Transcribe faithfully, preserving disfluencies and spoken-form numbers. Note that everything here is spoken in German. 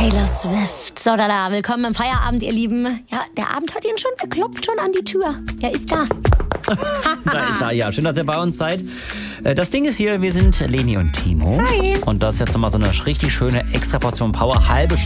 Taylor Swift. So, da, willkommen im Feierabend, ihr Lieben. Ja, der Abend hat ihn schon, er klopft schon an die Tür. Er ist da. Da ist er, ja. Schön, dass ihr bei uns seid. Das Ding ist hier, wir sind Leni und Timo. Hi. Und das ist jetzt nochmal so eine richtig schöne Extraportion Power. Halbe Stunde